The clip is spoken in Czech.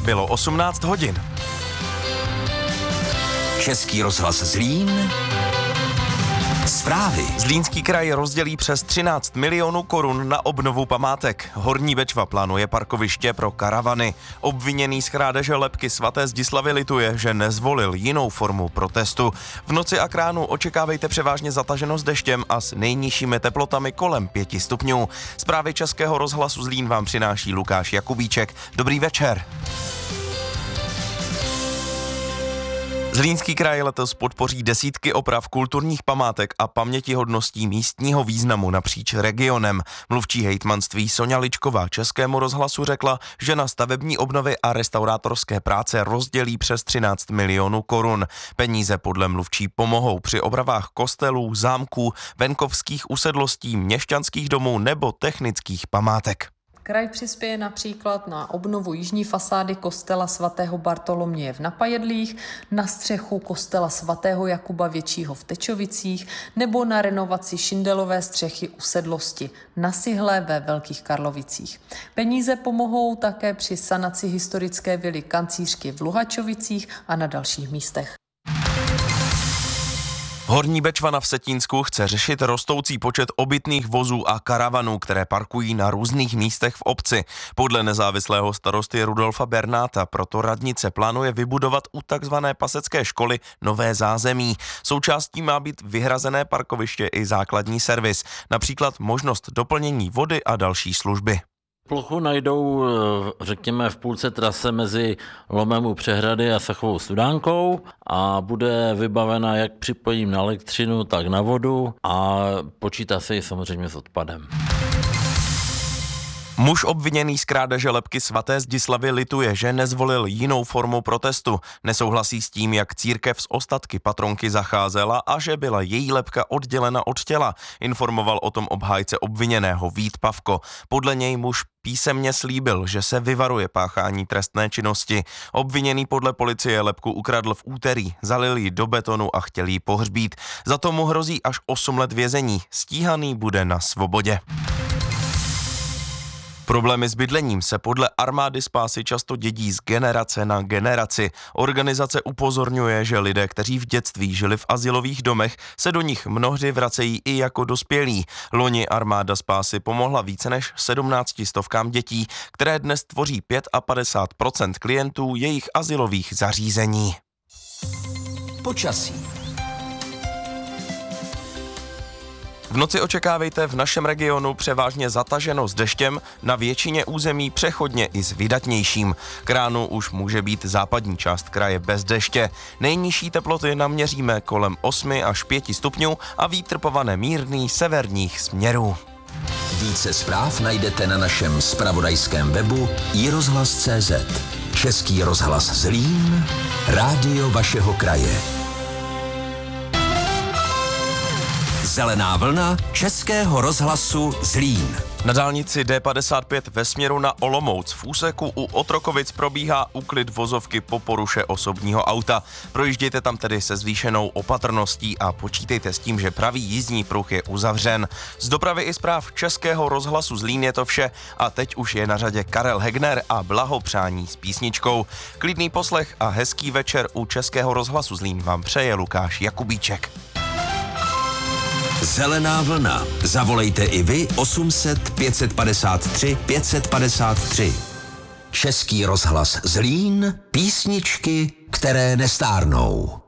Bylo 18 hodin. Český rozhlas Zlín. Zprávy. Zlínský kraj rozdělí přes 13 milionů korun na obnovu památek. Horní Bečva plánuje parkoviště pro karavany. Obviněný z krádeže lebky svaté Zdislavy lituje, že nezvolil jinou formu protestu. V noci a k ránu očekávejte převážně zataženost deštěm a s nejnižšími teplotami kolem 5 stupňů. Zprávy Českého rozhlasu Zlín vám přináší Lukáš Jakubíček. Dobrý večer. Zlínský kraj letos podpoří desítky oprav kulturních památek a pamětihodností místního významu napříč regionem. Mluvčí hejtmanství Soňa Ličková Českému rozhlasu řekla, že na stavební obnovy a restaurátorské práce rozdělí přes 13 milionů korun. Peníze podle mluvčí pomohou při opravách kostelů, zámků, venkovských usedlostí, měšťanských domů nebo technických památek. Kraj přispěje například na obnovu jižní fasády kostela svatého Bartoloměje v Napajedlích, na střechu kostela svatého Jakuba Většího v Tečovicích nebo na renovaci šindelové střechy usedlosti na Sihle ve Velkých Karlovicích. Peníze pomohou také při sanaci historické vily Kancířky v Luhačovicích a na dalších místech. Horní Bečva na Vsetínsku chce řešit rostoucí počet obytných vozů a karavanů, které parkují na různých místech v obci. Podle nezávislého starosty Rudolfa Bernáta proto radnice plánuje vybudovat u takzvané pasecké školy nové zázemí. Součástí má být vyhrazené parkoviště i základní servis, například možnost doplnění vody a další služby. Plochu najdou, řekněme, v půlce trase mezi lomem u přehrady a Sachovou Studánkou a bude vybavena jak připojením na elektřinu, tak na vodu a počítá se i samozřejmě s odpadem. Muž obviněný z krádeže lebky svaté Zdislavy lituje, že nezvolil jinou formu protestu. Nesouhlasí s tím, jak církev s ostatky patronky zacházela a že byla její lebka oddělena od těla. Informoval o tom obhájce obviněného Vít Pavko. Podle něj muž písemně slíbil, že se vyvaruje páchání trestné činnosti. Obviněný podle policie lebku ukradl v úterý, zalil ji do betonu a chtěl ji pohřbít. Za to mu hrozí až 8 let vězení. Stíhaný bude na svobodě. Problémy s bydlením se podle armády spásy často dědí z generace na generaci. Organizace upozorňuje, že lidé, kteří v dětství žili v azylových domech, se do nich mnohdy vracejí i jako dospělí. Loni armáda spásy pomohla více než 17 stovkám dětí, které dnes tvoří 55% klientů jejich azylových zařízení. Počasí. V noci očekávejte v našem regionu převážně zataženo s deštěm, na většině území přechodně i s vydatnějším. K ránu už může být západní část kraje bez deště. Nejnižší teploty naměříme kolem 8 až 5 stupňů a vítr povane mírný severních směrů. Více zpráv najdete na našem zpravodajském webu iRozhlas.cz. Český rozhlas Zlín, rádio vašeho kraje. Zelená vlna Českého rozhlasu Zlín. Na dálnici D55 ve směru na Olomouc v úseku u Otrokovic probíhá úklid vozovky po poruše osobního auta. Projíždějte tam tedy se zvýšenou opatrností a počítejte s tím, že pravý jízdní pruh je uzavřen. Z dopravy i zpráv Českého rozhlasu Zlín je to vše a teď už je na řadě Karel Hegner a blahopřání s písničkou. Klidný poslech a hezký večer u Českého rozhlasu Zlín vám přeje Lukáš Jakubíček. Zelená vlna. Zavolejte i vy 800 553 553. Český rozhlas Zlín. Písničky, které nestárnou.